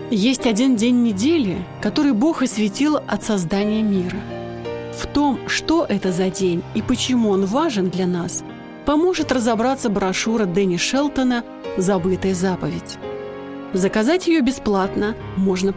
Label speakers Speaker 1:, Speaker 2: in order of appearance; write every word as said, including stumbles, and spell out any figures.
Speaker 1: Есть один день недели, который Бог осветил от создания мира. В том, что это за день и почему он важен для нас, поможет разобраться брошюра Дэнни Шелтона «Забытая заповедь». Заказать ее бесплатно можно